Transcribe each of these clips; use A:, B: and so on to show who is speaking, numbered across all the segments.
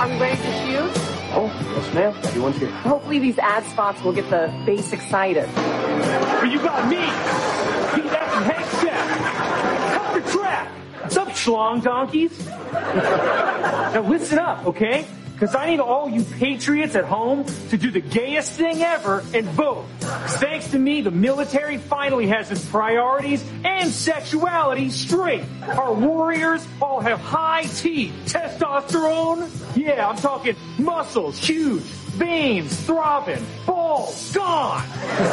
A: Are we ready to shoot?
B: Oh, yes, ma'am. Everyone's here.
A: Hopefully these ad spots will get the base excited.
C: But you got me, Pete F and Hank Chef. Cut the crap. What's up, schlong donkeys? Now listen up, okay? Because I need all you patriots at home to do the gayest thing ever and vote. Thanks to me, the military finally has its priorities and sexuality straight. Our warriors all have high T, testosterone. Yeah, I'm talking muscles, huge, veins, throbbing, balls, gone.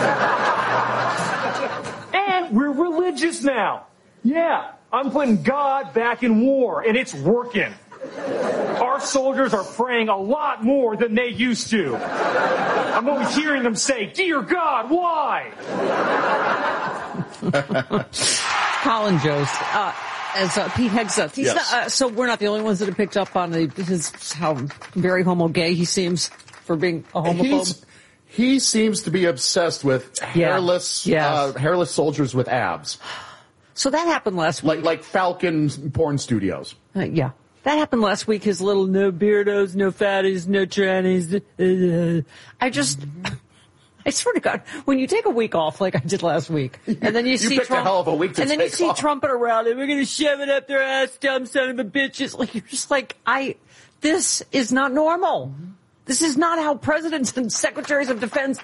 C: And we're religious now. Yeah, I'm putting God back in war, and it's working. Our soldiers are praying a lot more than they used to. I'm always hearing them say, "Dear God, why?"
D: Colin Jost, as Pete Hegseth said, he's
E: Yes.
D: not, so we're not the only ones that have picked up on how very homo-gay he seems for being a homophobe.
E: He seems to be obsessed with hairless soldiers with abs.
D: So that happened last week.
E: Like Falcon porn studios.
D: Yeah. That happened last week, his little no beardos, no fatties, no trannies. I swear to God, when you take a week off like I did last week, and then you see
E: picked
D: Trump,
E: a hell of a week to
D: and then
E: take
D: you see
E: off.
D: trumpet around, and we're going to shove it up their ass, dumb son of a bitches. Like, you're just like, this is not normal. This is not how presidents and secretaries of defense,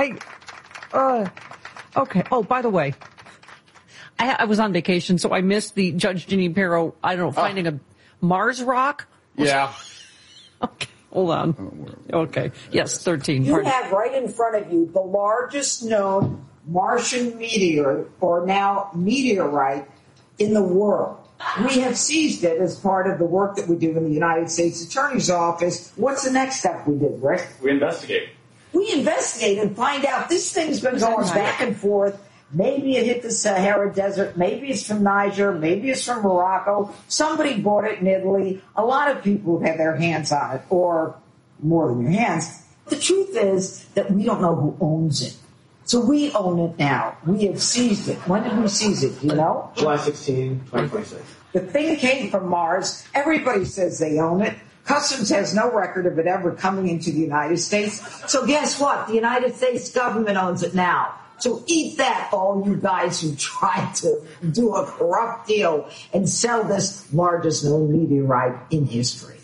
D: okay. Oh, by the way, I was on vacation, so I missed the Judge Jeanine Pirro, finding a Mars rock.
E: Yeah.
D: Okay, hold on. Okay. Yes, 13.
F: You have right in front of you the largest known Martian meteor, or now meteorite, in the world. We have seized it as part of the work that we do in the United States Attorney's Office. What's the next step we did, Rick?
C: We investigate.
F: We investigate and find out this thing's been going back and forth. Maybe it hit the Sahara Desert. Maybe it's from Niger. Maybe it's from Morocco. Somebody bought it in Italy. A lot of people have had their hands on it, or more than your hands. The truth is that we don't know who owns it. So we own it now. We have seized it. When did we seize it? Do you know?
B: July 16, 2026.
F: The thing came from Mars. Everybody says they own it. Customs has no record of it ever coming into the United States. So guess what? The United States government owns it now. So eat that, all you guys who tried to do a corrupt deal and sell this largest known meteorite in history.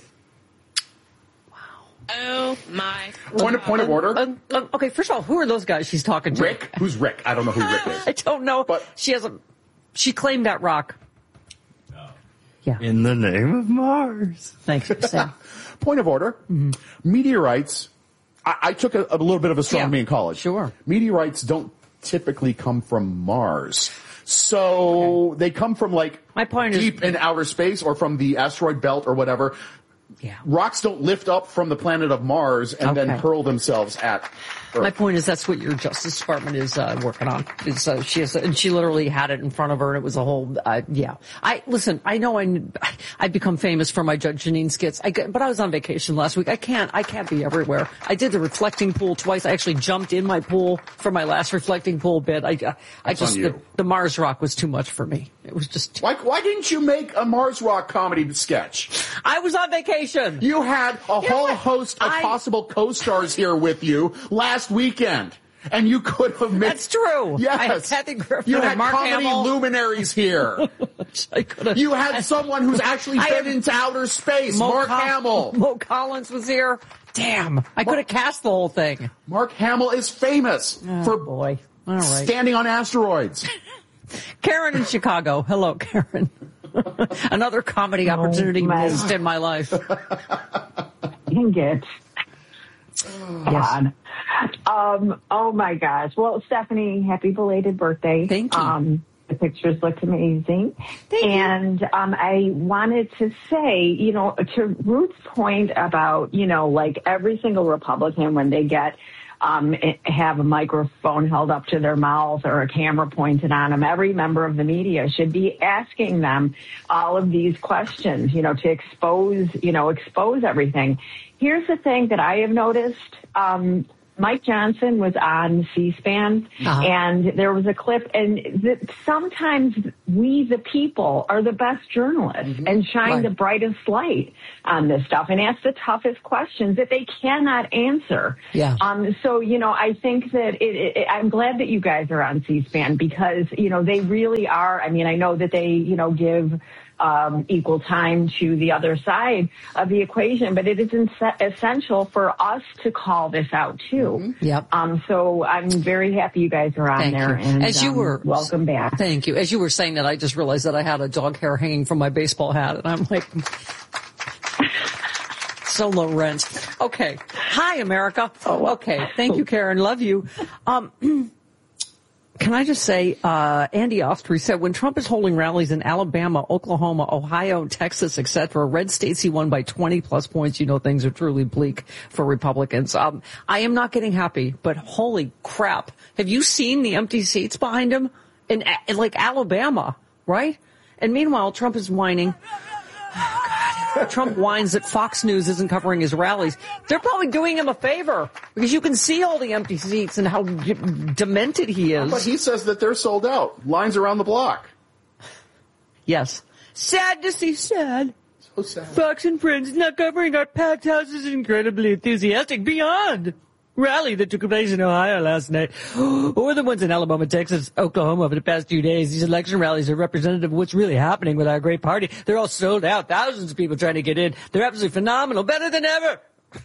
G: Oh, my.
E: Point of order.
D: Okay, first of all, who are those guys she's talking to?
E: Rick? Who's Rick? I don't know who Rick is.
D: I don't know.
E: But
D: she claimed that rock. Yeah.
H: In the name of Mars.
D: Thanks, Sam.
E: Point of order. Mm-hmm. Meteorites. I took a little bit of astronomy in college.
D: Sure.
E: Meteorites don't typically come from Mars. So they come from
D: my point
E: deep in outer space or from the asteroid belt or whatever.
D: Yeah.
E: Rocks don't lift up from the planet of Mars and then hurl themselves at Earth.
D: My point is that's what your Justice Department is working on. And she literally had it in front of her, and it was a whole, Listen, I know I've become famous for my Judge Jeanine skits, but I was on vacation last week. I can't be everywhere. I did the reflecting pool twice. I actually jumped in my pool for my last reflecting pool bit. The Mars rock was too much for me. It was just.
E: Why didn't you make a Mars rock comedy sketch?
D: I was on vacation.
E: You had a whole host of possible co-stars here with you last weekend. And you could have made...
D: That's true.
E: Yes.
D: I had Kathy Griffin
E: you had
D: and Mark
E: comedy
D: Hamill.
E: luminaries here. You had someone who's actually been into outer space. Mark Hamill.
D: Mo Collins was here. Damn. I could have cast the whole thing.
E: Mark Hamill is famous for standing on asteroids.
D: Karen in Chicago. Hello, Karen. Another comedy opportunity missed in my life.
I: Dang it. God. Oh my gosh. Well, Stephanie, happy belated birthday.
D: Thank you.
I: The pictures look amazing.
D: Thank you.
I: And I wanted to say, to Ruth's point about, like every single Republican, when they get have a microphone held up to their mouth or a camera pointed on them, every member of the media should be asking them all of these questions, to expose everything. Here's the thing that I have noticed. Mike Johnson was on C-SPAN, and there was a clip, and sometimes we, the people, are the best journalists and shine the brightest light on this stuff and ask the toughest questions that they cannot answer.
D: Yeah.
I: So, I think that I'm glad that you guys are on C-SPAN because, they really are. I mean, I know that they, give equal time to the other side of the equation, but it is essential for us to call this out too.
D: Yep.
I: So I'm very happy you guys are on there. And
D: as you were,
I: welcome back.
D: Thank you. As you were saying that, I just realized that I had a dog hair hanging from my baseball hat, and I'm like, so low rent. Okay. Hi, America. Okay. Thank you, Karen. Love you. Can I just say, Andy Ostry said, when Trump is holding rallies in Alabama, Oklahoma, Ohio, Texas, etc., red states he won by 20-plus points, things are truly bleak for Republicans. I am not getting happy, but holy crap. Have you seen the empty seats behind him? In Alabama, right? And meanwhile, Trump is whining. Oh, God. Trump whines that Fox News isn't covering his rallies. They're probably doing him a favor because you can see all the empty seats and how demented he is.
E: But he says that they're sold out. Lines around the block.
D: Yes. Sad to see sad.
E: So sad.
D: Fox and Friends not covering our packed houses incredibly enthusiastic beyond rally that took place in Ohio last night, or the ones in Alabama, Texas, Oklahoma over the past 2 days. These election rallies are representative of what's really happening with our great party. They're all sold out. Thousands of people trying to get in. They're absolutely phenomenal. Better than ever.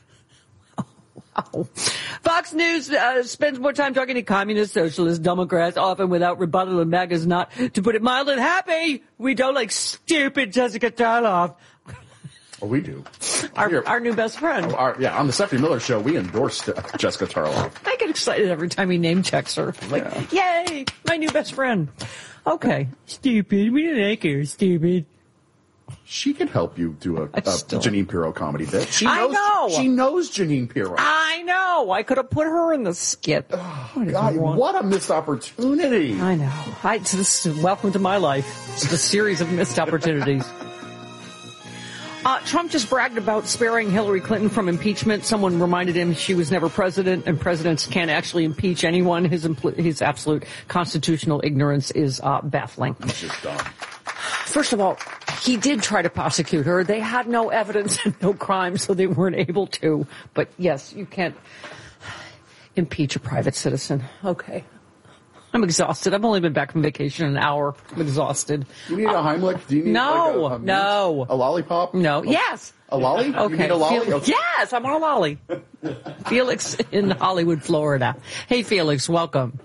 D: Wow. Fox News spends more time talking to communists, socialists, Democrats, often without rebuttal, and MAGA's not, to put it mildly, happy. We don't like stupid Jessica Tarloff.
E: Oh, we do.
D: Our new best friend.
E: On the Stephanie Miller Show, we endorsed Jessica Tarloff.
D: I get excited every time he name checks her. Yay, my new best friend. Okay. Stupid. We didn't like her. Stupid.
E: She can help you do a Jeanine Pirro comedy bit.
D: I know.
E: She knows Jeanine Pirro.
D: I know. I could have put her in the skit.
E: Oh, God, what a missed opportunity.
D: I know. Welcome to my life. It's a series of missed opportunities. Trump just bragged about sparing Hillary Clinton from impeachment. Someone reminded him she was never president, and presidents can't actually impeach anyone. His absolute constitutional ignorance is baffling.
E: It's just dumb.
D: First of all, he did try to prosecute her. They had no evidence and no crime, so they weren't able to. But yes, you can't impeach a private citizen. Okay. I'm exhausted. I've only been back from vacation an hour. I'm exhausted.
E: Do you need a Heimlich? Do you need
D: no.
E: A lollipop?
D: No. Yes.
E: A lolly?
D: Okay.
E: You need a lolly? Okay.
D: Yes, I'm on a lolly. Felix in Hollywood, Florida. Hey, Felix, welcome.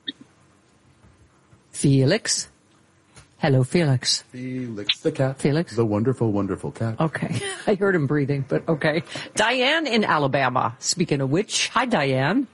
D: Felix? Hello, Felix.
E: Felix the cat.
D: Felix?
E: The wonderful, wonderful cat.
D: Okay. I heard him breathing, but okay. Diane in Alabama. Speaking of which, hi, Diane.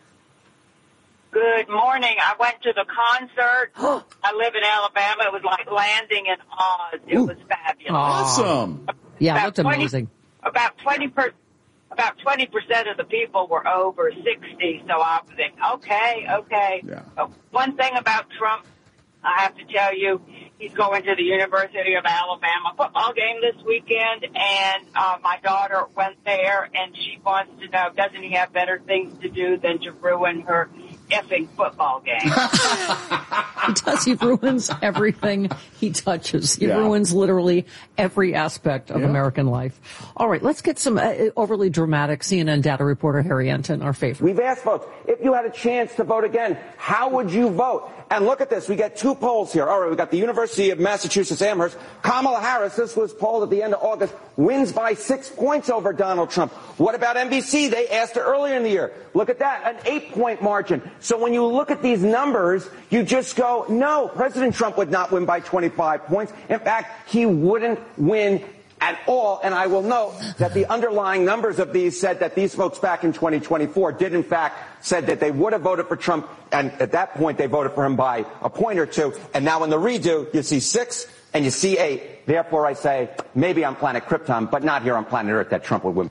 G: Good morning. I went to the concert. I live in Alabama. It was like landing in Oz. It was fabulous.
E: Awesome.
D: Yeah, it looked amazing.
G: About 20% of the people were over 60, so I was thinking, okay.
E: Yeah.
G: One thing about Trump, I have to tell you, he's going to the University of Alabama football game this weekend, and my daughter went there, and she wants to know, doesn't he have better things to do than to ruin her effing football game?
D: He does. He ruins everything he touches. He ruins literally every aspect of American life. All right, let's get some overly dramatic CNN data reporter Harry Enton, our favorite.
J: We've asked folks, if you had a chance to vote again, how would you vote? And look at this. We get two polls here. All right, we got the University of Massachusetts Amherst. Kamala Harris, this was polled at the end of August, wins by 6 points over Donald Trump. What about NBC? They asked her earlier in the year. Look at that, an 8-point margin. So when you look at these numbers, you just go, no, President Trump would not win by 25 points. In fact, he wouldn't win at all. And I will note that the underlying numbers of these said that these folks back in 2024 did, in fact, said that they would have voted for Trump. And at that point, they voted for him by a point or two. And now in the redo, you see 6 and you see 8. Therefore, I say maybe on planet Krypton, but not here on planet Earth that Trump would win.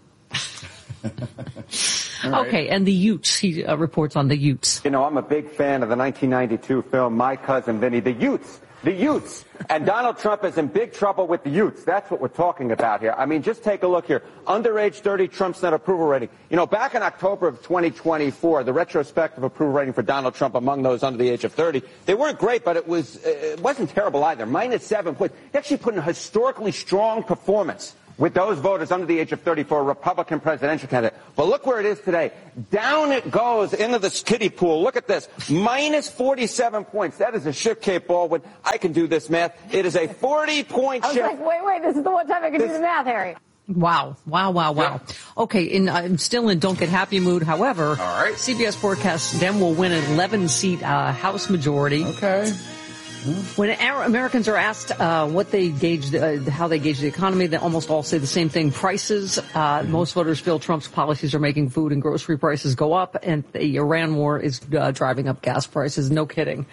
E: Right.
D: Okay, and the Utes. He reports on the Utes.
J: You know, I'm a big fan of the 1992 film My Cousin Vinny. The Utes The youths. And Donald Trump is in big trouble with the youths. That's what we're talking about here. I mean, just take a look here. Under age 30, Trump's net approval rating. You know, back in October of 2024, the retrospective approval rating for Donald Trump among those under the age of 30, they weren't great, but it wasn't terrible either. -7 points. He actually put in a historically strong performance with those voters under the age of 30 for a Republican presidential candidate. But look where it is today. Down it goes into the kiddie pool. Look at this. -47 points. That is a shift, Kate Baldwin. I can do this math. It is a 40-point shift.
K: I was like, wait, this is the one time I can do the math, Harry.
D: Wow.
J: Yeah.
D: Okay, I'm still in don't get happy mood. However,
E: all right.
D: CBS forecasts Dem will win an 11-seat House majority.
E: Okay.
D: When Americans are asked what they gauge, how they gauge the economy, they almost all say the same thing: prices. Most voters feel Trump's policies are making food and grocery prices go up, and the Iran war is driving up gas prices. No kidding.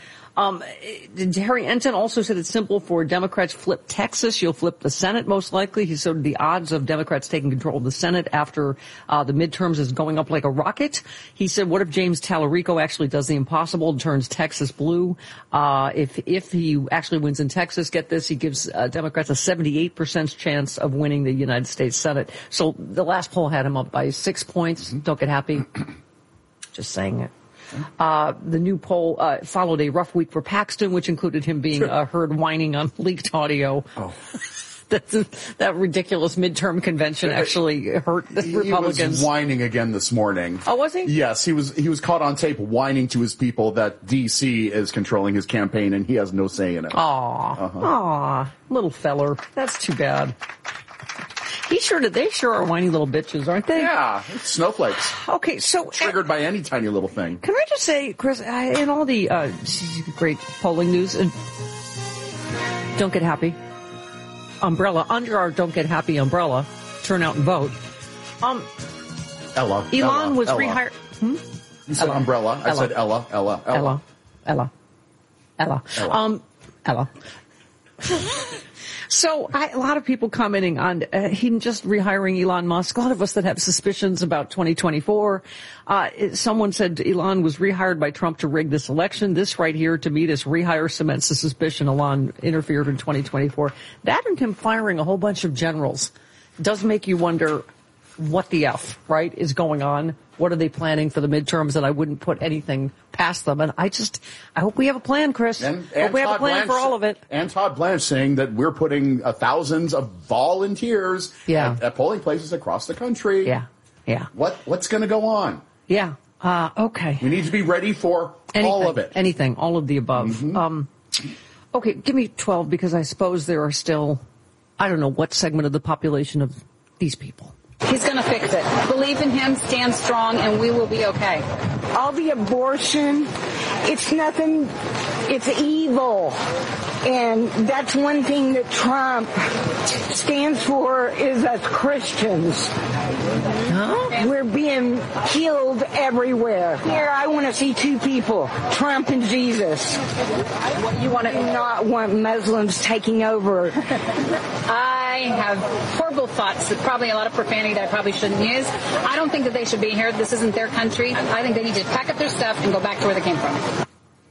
D: Harry Enten also said it's simple for Democrats flip Texas. You'll flip the Senate most likely. He said the odds of Democrats taking control of the Senate after the midterms is going up like a rocket. He said, what if James Tallarico actually does the impossible and turns Texas blue? If he actually wins in Texas, get this, he gives Democrats a 78% chance of winning the United States Senate. So the last poll had him up by 6 points. Don't get happy. Just saying it. The new poll followed a rough week for Paxton, which included him being heard whining on leaked audio. Oh. That ridiculous midterm convention actually hurt the Republicans.
E: He was whining again this morning.
D: Oh, was he?
E: Yes, he was caught on tape whining to his people that D.C. is controlling his campaign and he has no say in it.
D: Aw, little feller. That's too bad. They sure are whiny little bitches, aren't they?
E: Yeah, it's snowflakes.
D: Okay, so
E: triggered by any tiny little thing.
D: Can I just say, Chris, in all the great polling news, and don't get happy umbrella under our don't get happy umbrella, turn out and vote. Elon was rehired.
E: You said umbrella. I said Ella.
D: So a lot of people commenting on him just rehiring Elon Musk. A lot of us that have suspicions about 2024. Someone said Elon was rehired by Trump to rig this election. This right here, to me, this rehire cements the suspicion Elon interfered in 2024. That and him firing a whole bunch of generals does make you wonder what the F, right, is going on. What are they planning for the midterms? And I wouldn't put anything past them. And I hope we have a plan, Chris.
E: And
D: hope we have a plan for all of it.
E: And Todd Blanche saying that we're putting thousands of volunteers at polling places across the country.
D: Yeah.
E: What's going to go on?
D: Yeah. Okay.
E: We need to be ready for all of it.
D: Anything. All of the above. Mm-hmm. Okay. Give me 12 because I suppose there are still, I don't know what segment of the population of these people.
L: He's going to fix it. Believe in him, stand strong, and we will be okay.
M: All the abortion, it's nothing, it's evil. And that's one thing that Trump stands for is us Christians. Huh? We're being killed everywhere. Here, I want to see two people, Trump and Jesus.
L: You want to
M: not want Muslims taking over.
L: I have horrible thoughts, probably a lot of profanity that I probably shouldn't use. I don't think that they should be here. This isn't their country. I think they need to pack up their stuff and go back to where they came from.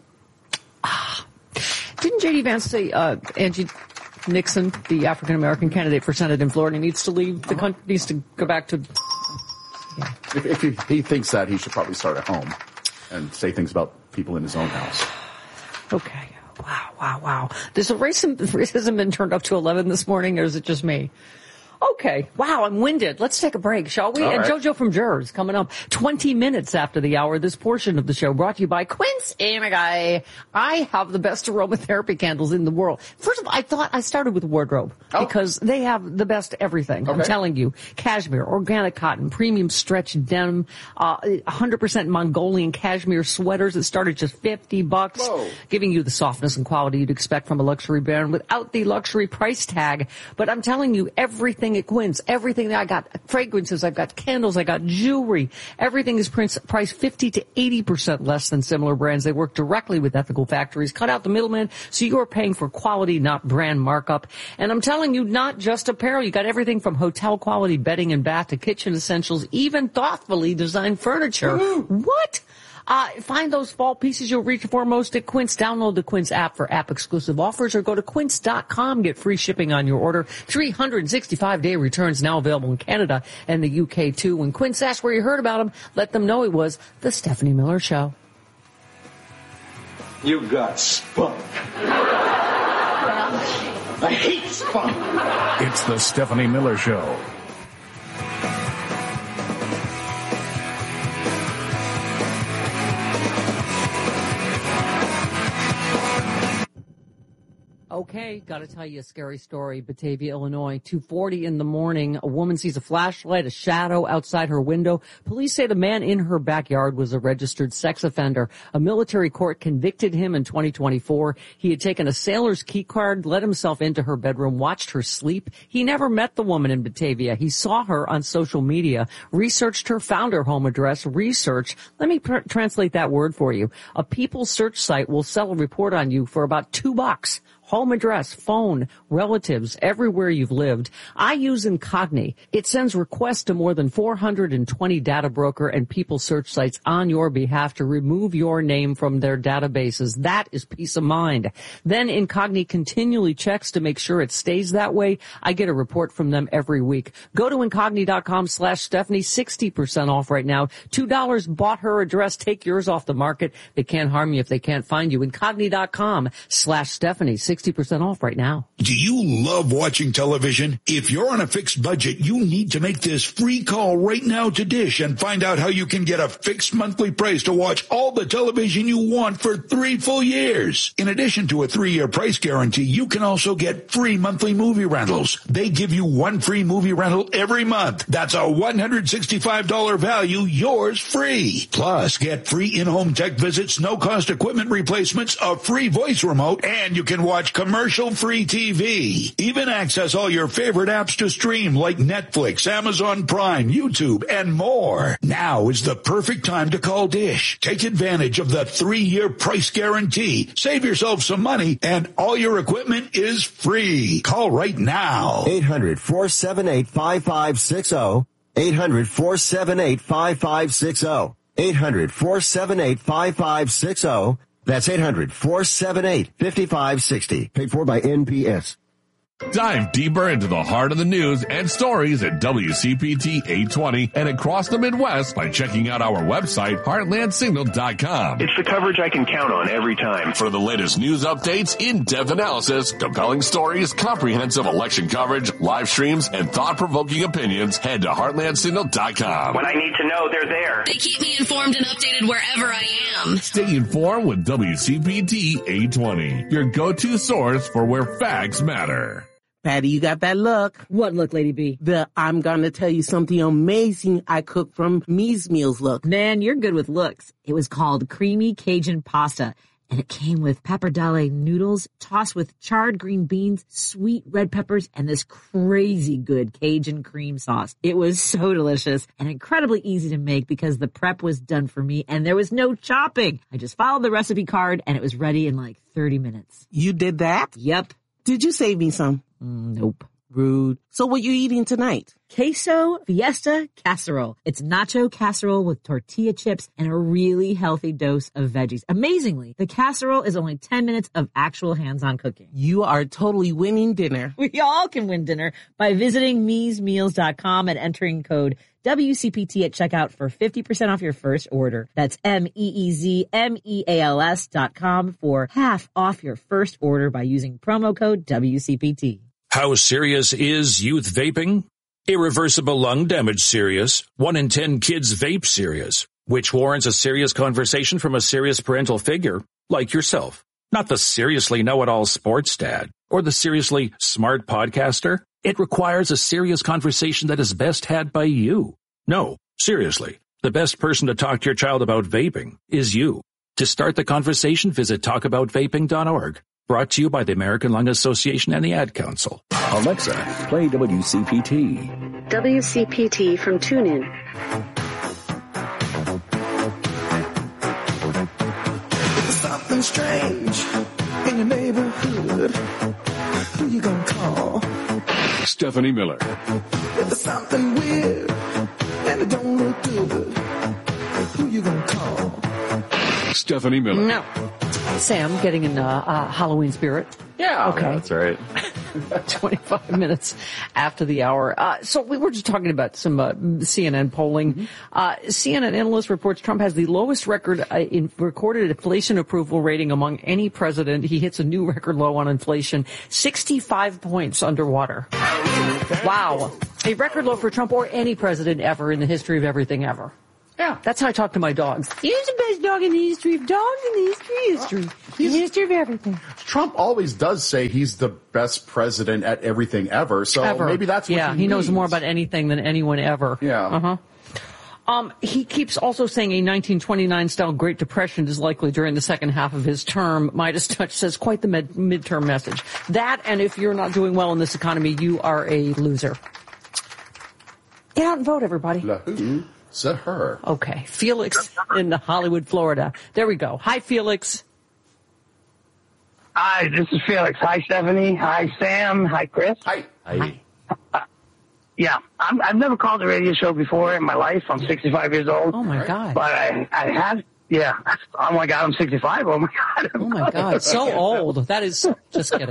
D: Didn't J.D. Vance say Angie Nixon, the African-American candidate for Senate in Florida, needs to leave the country, needs to go back to...
E: Yeah. If he thinks that, he should probably start at home and say things about people in his own house.
D: Okay. Wow. Does the racism been turned up to 11 this morning, or is it just me? Okay. Wow, I'm winded. Let's take a break, shall we?
E: All
D: and
E: right.
D: JoJo from Jurors coming up 20 minutes after the hour. This portion of the show brought to you by Quince. Hey, my guy. I have the best aromatherapy candles in the world. First of all, I thought I started with wardrobe because they have the best everything. Okay. I'm telling you. Cashmere, organic cotton, premium stretch denim, 100% Mongolian cashmere sweaters that start at just $50,
E: Whoa.
D: Giving you the softness and quality you'd expect from a luxury brand without the luxury price tag. But I'm telling you, everything at Quince, everything that I got, fragrances, I've got candles, I got jewelry, everything is priced 50 to 80% less than similar brands. They work directly with ethical factories, cut out the middleman, so you're paying for quality, not brand markup. And I'm telling you, not just apparel. You got everything from hotel quality bedding and bath to kitchen essentials, even thoughtfully designed furniture. What? Find those fall pieces you'll reach for most at Quince. Download the Quince app for app-exclusive offers or go to quince.com. Get free shipping on your order. 365-day returns now available in Canada and the UK, too. When Quince asks where you heard about him, let them know it was The Stephanie Miller Show.
N: You got spunk. I hate spunk.
O: It's The Stephanie Miller Show.
D: Okay, got to tell you a scary story. Batavia, Illinois, 2:40 in the morning. A woman sees a flashlight, a shadow outside her window. Police say the man in her backyard was a registered sex offender. A military court convicted him in 2024. He had taken a sailor's key card, let himself into her bedroom, watched her sleep. He never met the woman in Batavia. He saw her on social media, researched her, found her home address, research. Let me translate that word for you. A People search site will sell a report on you for about $2. Home address, phone, relatives, everywhere you've lived. I use Incogni. It sends requests to more than 420 data broker and People search sites on your behalf to remove your name from their databases. That is peace of mind. Then Incogni continually checks to make sure it stays that way. I get a report from them every week. Go to Incogni.com/Stephanie, 60% off right now. $2 bought her address. Take yours off the market. They can't harm you if they can't find you. Incogni.com/Stephanie, 60% off right now.
P: Do you love watching television? If you're on a fixed budget, you need to make this free call right now to Dish and find out how you can get a fixed monthly price to watch all the television you want for 3 full years. In addition to a 3-year price guarantee, you can also get free monthly movie rentals. They give you 1 free movie rental every month. That's a $165 value, yours free. Plus, get free in-home tech visits, no-cost equipment replacements, a free voice remote, and you can watch commercial-free TV. Even access all your favorite apps to stream like Netflix, Amazon Prime, YouTube, and more. Now is the perfect time to call Dish. Take advantage of the 3-year price guarantee. Save yourself some money, and all your equipment is free. Call right now.
Q: 800-478-5560. 800-478-5560. 800-478-5560. That's 800-478-5560. Paid for by NPS.
R: Dive deeper into the heart of the news and stories at WCPT 820 and across the Midwest by checking out our website, heartlandsignal.com.
S: It's the coverage I can count on every time.
R: For the latest news updates, in-depth analysis, compelling stories, comprehensive election coverage, live streams, and thought-provoking opinions, head to heartlandsignal.com.
S: When I need to know, they're there.
T: They keep me informed and updated wherever I am.
R: Stay informed with WCPT 820, your go-to source for where facts matter.
U: Patty, you got that look.
D: What look, Lady B?
U: The I'm gonna tell you something amazing I cooked from Mies Meals look.
V: Man, you're good with looks. It was called Creamy Cajun Pasta, and it came with pappardelle noodles tossed with charred green beans, sweet red peppers, and this crazy good Cajun cream sauce. It was so delicious and incredibly easy to make because the prep was done for me and there was no chopping. I just followed the recipe card and it was ready in like 30 minutes.
U: You did that?
V: Yep.
U: Did you save me some?
V: Nope.
U: Rude. So what you eating tonight?
V: Queso Fiesta Casserole. It's nacho casserole with tortilla chips and a really healthy dose of veggies. Amazingly, the casserole is only 10 minutes of actual hands-on cooking.
U: You are totally winning dinner.
V: We all can win dinner by visiting miesmeals.com and entering code WCPT at checkout for 50% off your first order. That's MeezMeals.com for half off your first order by using promo code WCPT.
W: How serious is youth vaping? Irreversible lung damage serious. 1 in 10 kids vape serious, which warrants a serious conversation from a serious parental figure like yourself. Not the seriously know-it-all sports dad or the seriously smart podcaster. It requires a serious conversation that is best had by you. No, seriously, the best person to talk to your child about vaping is you. To start the conversation, visit talkaboutvaping.org. Brought to you by the American Lung Association and the Ad Council.
O: Alexa, play WCPT.
X: WCPT from TuneIn.
Y: There's something strange in your neighborhood. Who you gonna call?
O: Stephanie Miller.
Y: There's something weird and it don't look good. Who you gonna call?
O: Stephanie Miller.
D: No. Sam, getting in Halloween spirit.
E: Yeah.
D: Okay.
E: Yeah, that's right.
D: 25 minutes after the hour. So we were just talking about some CNN polling. CNN analyst reports Trump has the lowest record in recorded inflation approval rating among any president. He hits a new record low on inflation, 65 points underwater. Wow. A record low for Trump or any president ever in the history of everything ever. Yeah. That's how I talk to my dogs. He's the best dog in the history of dogs in the history of history of everything.
E: Trump always does say he's the best president at everything ever, so maybe that's what he
D: knows
E: means.
D: more about anything than anyone ever.
E: Yeah.
D: He keeps also saying a 1929-style Great Depression is likely during the second half of his term. Midas Touch says quite the midterm message. That, and if you're not doing well in this economy, you are a loser. Get out and vote, everybody.
E: Who said her?
D: Okay. Felix in Hollywood, Florida. There we go. Hi, Felix.
A: Hi, this is Felix. Hi, Stephanie. Hi, Sam. Hi, Chris.
E: Hi.
A: Yeah, I've never called a radio show before in my life. I'm 65 years old.
D: Oh, my God.
A: But I have, yeah. Oh, my God, I'm 65. Oh, my God.
D: Oh, my God. So old. That is, just kidding.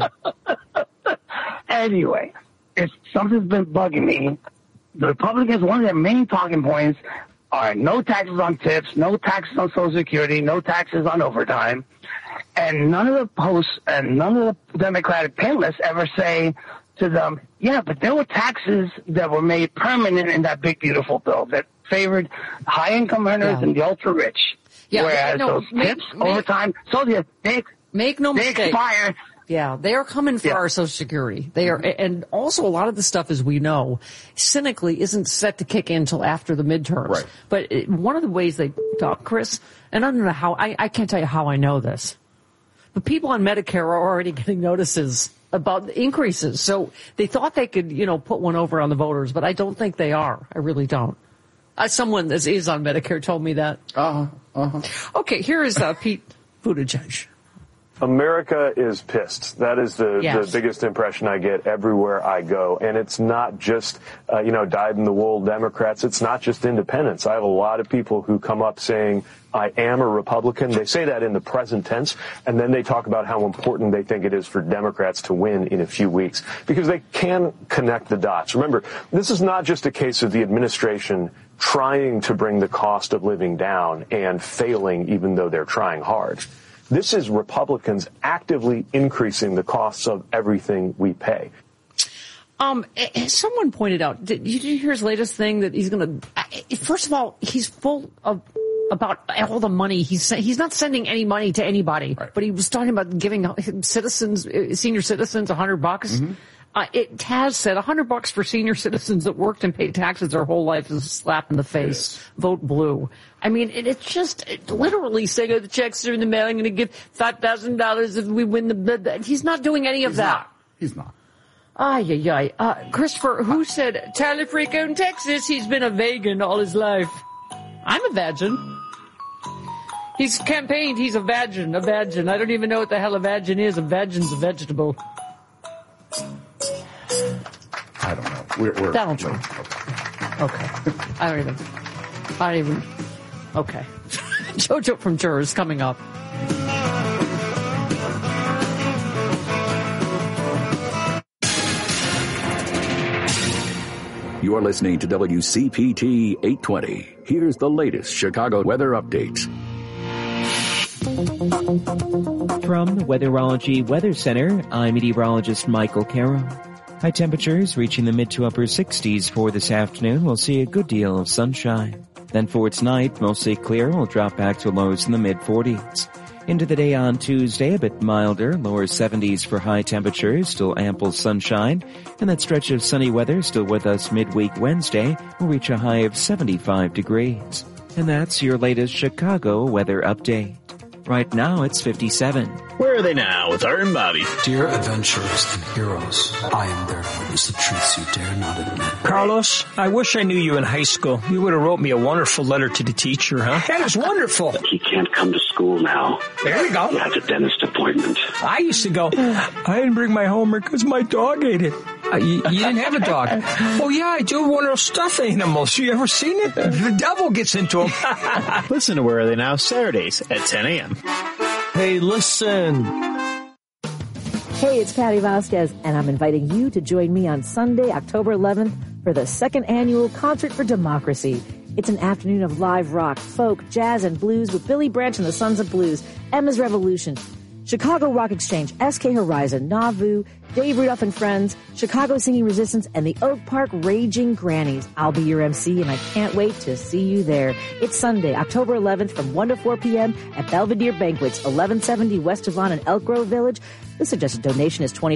A: Anyway, if something's been bugging me, the Republicans, one of their main talking points are no taxes on tips, no taxes on Social Security, no taxes on overtime. And none of the posts and none of the Democratic panelists ever say to them, yeah, but there were taxes that were made permanent in that big, beautiful bill that favored high-income earners and the ultra-rich.
D: Yeah,
A: whereas those tips, overtime, they
D: make no mistake.
A: Expire.
D: Yeah, they are coming for our Social Security. They are, and also a lot of the stuff, as we know, cynically isn't set to kick in until after the midterms. Right. But one of the ways they talk, Chris, and I don't know how, I can't tell you how I know this, but people on Medicare are already getting notices about the increases. So they thought they could, put one over on the voters, but I don't think they are. I really don't. Someone that is on Medicare told me that. Okay, here is Pete Buttigieg.
B: America is pissed. That is the biggest impression I get everywhere I go. And it's not just, dyed-in-the-wool Democrats. It's not just independents. I have a lot of people who come up saying, I am a Republican. They say that in the present tense, and then they talk about how important they think it is for Democrats to win in a few weeks, because they can connect the dots. Remember, this is not just a case of the administration trying to bring the cost of living down and failing even though they're trying hard. This is Republicans actively increasing the costs of everything we pay.
D: Someone pointed out, did you hear his latest thing that he's going to, first of all, he's full of, about all the money. He's not sending any money to anybody, but he was talking about giving senior citizens $100. It has said $100 for senior citizens that worked and paid taxes their whole life is a slap in the face. Vote blue. I mean, it's just literally saying, the checks are in the mail. I'm going to give $5,000 if we win the. He's not doing any of that.
E: He's not.
D: Christopher, who said Talifrico in Texas? He's been a vegan all his life. I'm a vagin. He's campaigned. He's a vagin. I don't even know what the hell a vagin is. A vagin's a vegetable.
E: I don't know. We're
D: Donald Trump. Okay. I don't even. Okay. Jojo from Jurors coming up.
O: You're listening to WCPT 820. Here's the latest Chicago weather update.
C: From the Weatherology Weather Center, I'm meteorologist Michael Carroll. High temperatures reaching the mid to upper 60s for this afternoon. We'll see a good deal of sunshine. Then for tonight, mostly clear. We'll drop back to lows in the mid 40s. Into the day on Tuesday, a bit milder, lower 70s for high temperatures, still ample sunshine. And that stretch of sunny weather still with us midweek Wednesday will reach a high of 75 degrees. And that's your latest Chicago weather update. Right now, it's 57.
F: Where are they now with Art and Bobby?
H: Dear adventurers and heroes, I am there to witness the truths you dare not admit.
F: Carlos, I wish I knew you in high school. You would have wrote me a wonderful letter to the teacher, huh? That is wonderful.
Z: He can't come to school now.
F: There we go.
Z: He has a dentist appointment.
F: I used to go, I didn't bring my homework because my dog ate it. You didn't have a dog. Oh, yeah, I do have one of those stuffed animals. You ever seen it? The devil gets into them.
G: Listen to Where Are They Now? Saturdays at 10 a.m.
F: Hey, listen.
V: Hey, it's Patty Vasquez, and I'm inviting you to join me on Sunday, October 11th, for the second annual Concert for Democracy. It's an afternoon of live rock, folk, jazz, and blues with Billy Branch and the Sons of Blues, Emma's Revolution, Chicago Rock Exchange, SK Horizon, Nauvoo, Dave Rudolph and Friends, Chicago Singing Resistance, and the Oak Park Raging Grannies. I'll be your MC, and I can't wait to see you there. It's Sunday, October 11th from 1 to 4 p.m. at Belvedere Banquets, 1170 West Devon in Elk Grove Village. The suggested donation is $20.